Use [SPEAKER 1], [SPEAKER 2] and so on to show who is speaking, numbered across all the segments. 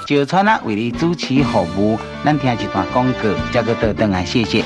[SPEAKER 1] 石川啊为你主持服务，咱听一段广告，再个倒转来，谢谢。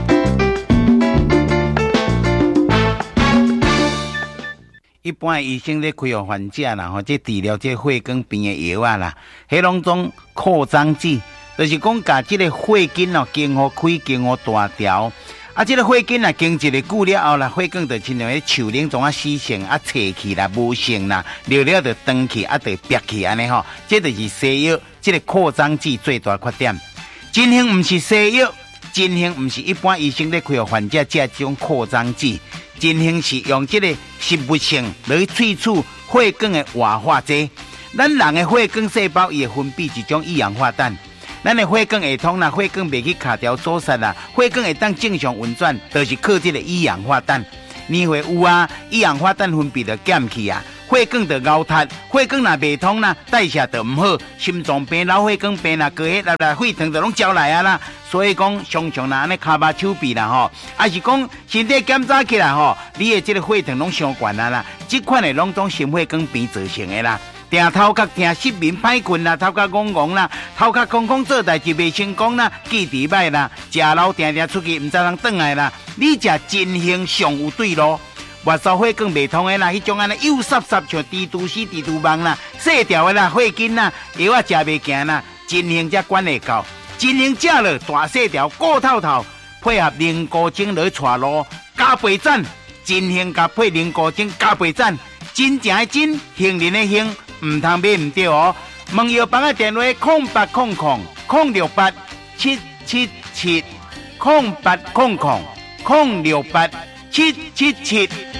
[SPEAKER 1] 一般的医生咧开予患者啦，吼，即治疗即血管病的药啊啦，迄拢种扩张剂，就是讲甲即个血管哦，经互开，经互大条。啊，即个血管啊，经一个久了后啦，血管就亲像迄树林种啊死性啊脆去啦，无性啦，了了就断去，啊就瘪去安尼吼。这就是西药即个扩张剂最大缺点。真兴毋是西药，真兴毋是一般医生咧开予患者食这种扩张剂，真兴是用即个食物性来萃取血管的活化剂。咱人的血管细胞伊会分泌一种一氧化氮。咱的血管会通啦，血管袂去卡条阻塞啦，血管会当正常运转，就是靠这个一氧化氮。你会有啊，一氧化氮分泌就减去啊，血管就凹塌，血管若袂通啦，代谢就唔好，心脏病、脑血管病啦，高血压啦、血糖就拢招来啊啦。所以讲，常常啦，安尼骹肉手臂啦吼，还是讲身体检查起来吼，你的这个血糖拢伤悬啊啦，这款的拢种心血管病造成的啦。定头壳定失眠歹困啦，头壳戆戆啦，头壳空空做代志袂成功啦，记忆歹啦，食老定定出去唔知通转来啦，你食真兴上有对路。外手血管袂通的啦，迄种安尼幼湿湿像蜘蛛丝、蜘蛛网啦，细条的啦，血筋啦，药啊食袂行啦，真兴才管会到，真兴食了大细条、固透透，配合灵菇精来带路，加倍赞，真兴加配灵菇精加倍赞，真正的真，杏仁的杏。唔通买唔对哦！问药房的电话0800-068-777 0800-068-777。